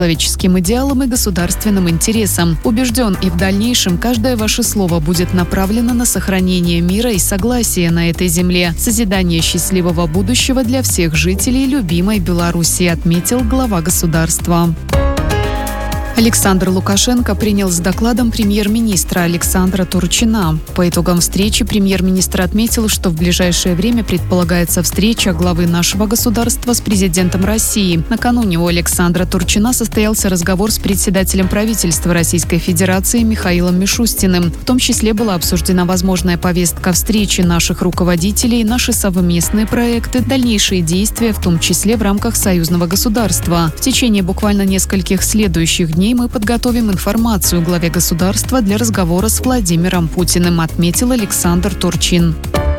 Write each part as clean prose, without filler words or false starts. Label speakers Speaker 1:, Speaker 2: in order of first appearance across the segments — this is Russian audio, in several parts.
Speaker 1: человеческим идеалам и государственным интересам. Убежден, и в дальнейшем каждое ваше слово будет направлено на сохранение мира и согласия на этой земле, созидание счастливого будущего для всех жителей любимой Беларуси, отметил глава государства. Александр Лукашенко принял с докладом премьер-министра Александра Турчина. По итогам встречи премьер-министр отметил, что в ближайшее время предполагается встреча главы нашего государства с президентом России. Накануне у Александра Турчина состоялся разговор с председателем правительства Российской Федерации Михаилом Мишустиным. В том числе была обсуждена возможная повестка встречи наших руководителей, наши совместные проекты, дальнейшие действия, в том числе в рамках союзного государства. В течение буквально нескольких следующих дней мы подготовим информацию главе государства для разговора с Владимиром Путиным, отметил Александр Турчин.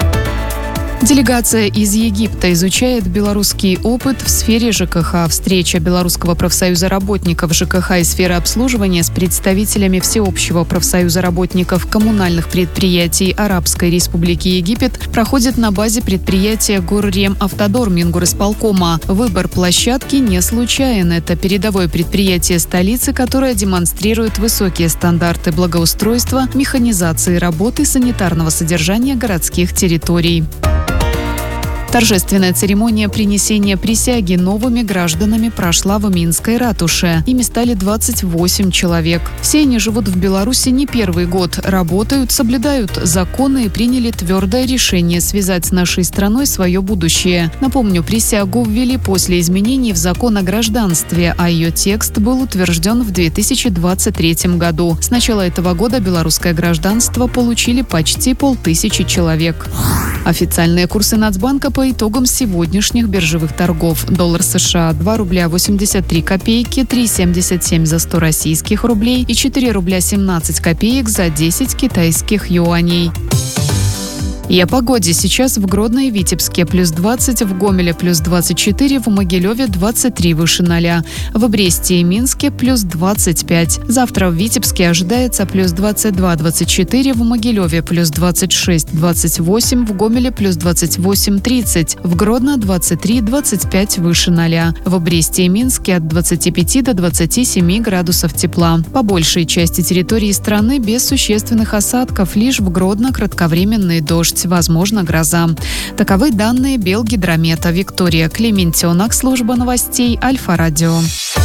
Speaker 1: Делегация из Египта изучает белорусский опыт в сфере ЖКХ. Встреча Белорусского профсоюза работников ЖКХ и сферы обслуживания с представителями Всеобщего профсоюза работников коммунальных предприятий Арабской Республики Египет проходит на базе предприятия Горремавтодор Мингорисполкома. Выбор площадки не случайен. Это передовое предприятие столицы, которое демонстрирует высокие стандарты благоустройства, механизации работы, санитарного содержания городских территорий. Торжественная церемония принесения присяги новыми гражданами прошла в Минской ратуше. Ими стали 28 человек. Все они живут в Беларуси не первый год, работают, соблюдают законы и приняли твердое решение связать с нашей страной свое будущее. Напомню, присягу ввели после изменений в закон о гражданстве, а ее текст был утвержден в 2023 году. С начала этого года белорусское гражданство получили почти 500 человек. Официальные курсы Нацбанка по итогам сегодняшних биржевых торгов. Доллар США 2 рубля 83 копейки, 3,77 за 100 российских рублей и 4 рубля 17 копеек за 10 китайских юаней. И о погоде. Сейчас в Гродно и Витебске плюс 20, в Гомеле плюс 24, в Могилеве 23 выше 0. В Бресте и Минске плюс 25. Завтра в Витебске ожидается плюс 22-24, в Могилеве плюс 26-28, в Гомеле плюс 28-30, в Гродно 23-25 выше 0. В Бресте и Минске от 25 до 27 градусов тепла. По большей части территории страны без существенных осадков, лишь в Гродно кратковременный дождь. Возможно, гроза. Таковы данные Белгидромета. Виктория Клементьонок, служба новостей Альфа-Радио.